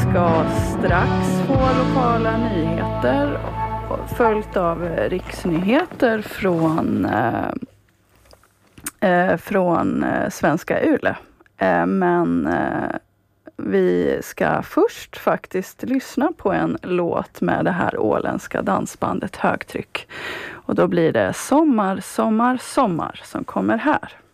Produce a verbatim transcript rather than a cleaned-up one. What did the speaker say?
ska strax få lokala nyheter följt av riksnyheter från, eh, eh, från eh, Svenska Yle. Eh, men eh, vi ska först faktiskt lyssna på en låt med det här åländska dansbandet Högtryck. Och då blir det Sommar, sommar, sommar som kommer här.